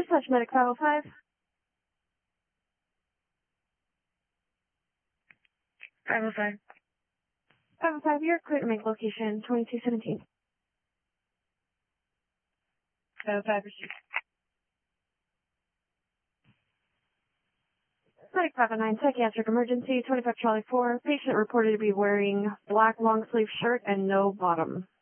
Flash Medic 505. 505. 505, you're clear to make location 2217. 505, received. Medic 509, psychiatric emergency, 25 Charlie 4. Patient reported to be wearing black long sleeve shirt and no bottom.